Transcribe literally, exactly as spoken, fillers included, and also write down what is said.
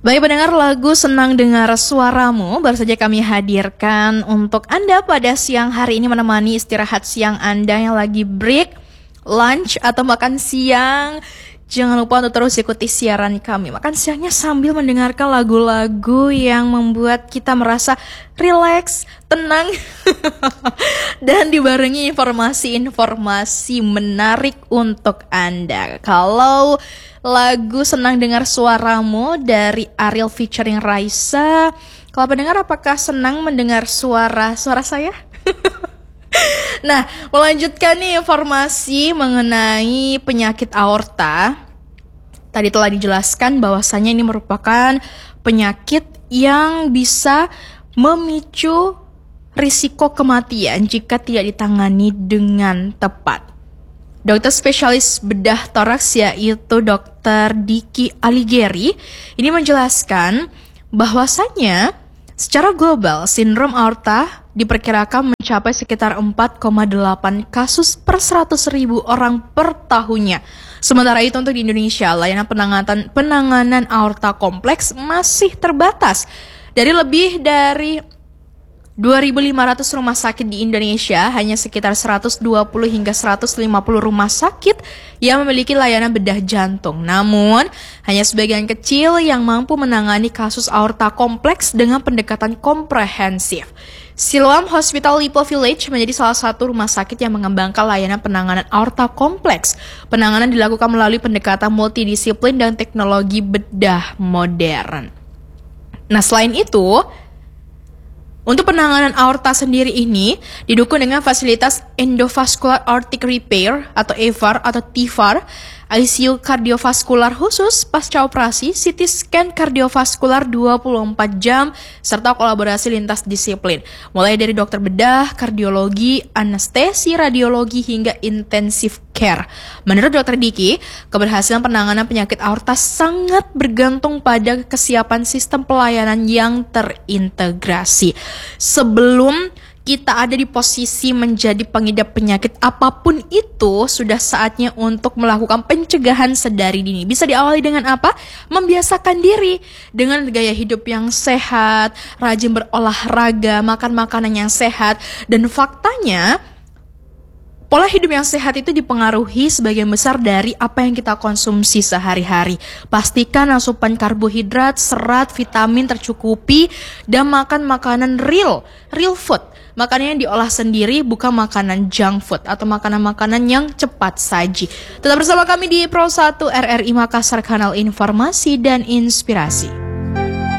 Baik pendengar, lagu Senang Dengar Suaramu baru saja kami hadirkan untuk Anda pada siang hari ini, menemani istirahat siang Anda yang lagi break, lunch atau makan siang. Jangan lupa untuk terus ikuti siaran kami. Makan siangnya sambil mendengarkan lagu-lagu yang membuat kita merasa rileks, tenang, dan dibarengi informasi-informasi menarik untuk Anda. Kalau lagu Senang Dengar Suaramu dari Ariel featuring Raisa, kalau pendengar apakah senang mendengar suara suara saya? Nah, melanjutkan nih informasi mengenai penyakit aorta. Tadi telah dijelaskan bahwasannya ini merupakan penyakit yang bisa memicu risiko kematian jika tidak ditangani dengan tepat. Dokter spesialis bedah toraks yaitu Dokter Diki Alighieri ini menjelaskan bahwasannya secara global sindrom aorta diperkirakan mencapai sekitar empat koma delapan kasus per seratus ribu orang per tahunnya. Sementara itu untuk di Indonesia, layanan penanganan, penanganan aorta kompleks masih terbatas. Dari lebih dari dua ribu lima ratus rumah sakit di Indonesia, hanya sekitar seratus dua puluh hingga seratus lima puluh rumah sakit yang memiliki layanan bedah jantung. Namun, hanya sebagian kecil yang mampu menangani kasus aorta kompleks dengan pendekatan komprehensif. Siloam Hospital Lipo Village menjadi salah satu rumah sakit yang mengembangkan layanan penanganan aorta kompleks. Penanganan dilakukan melalui pendekatan multidisiplin dan teknologi bedah modern. Nah, selain itu, untuk penanganan aorta sendiri ini didukung dengan fasilitas Endovascular Aortic Repair atau E V A R atau T V A R, I C U kardiovaskular khusus pasca operasi, C T scan kardiovaskular dua puluh empat jam, serta kolaborasi lintas disiplin, mulai dari dokter bedah, kardiologi, anestesi, radiologi, hingga intensive care. Menurut Dokter Diki, keberhasilan penanganan penyakit aorta sangat bergantung pada kesiapan sistem pelayanan yang terintegrasi. Sebelum kita ada di posisi menjadi pengidap penyakit apapun itu, sudah saatnya untuk melakukan pencegahan sedari dini. Bisa diawali dengan apa? Membiasakan diri dengan gaya hidup yang sehat, rajin berolahraga, makan makanan yang sehat, dan faktanya pola hidup yang sehat itu dipengaruhi sebagian besar dari apa yang kita konsumsi sehari-hari. Pastikan asupan karbohidrat, serat, vitamin tercukupi, dan makan makanan real, real food. Makanan yang diolah sendiri, bukan makanan junk food atau makanan-makanan yang cepat saji. Tetap bersama kami di Pro satu R R I Makassar, kanal informasi dan inspirasi.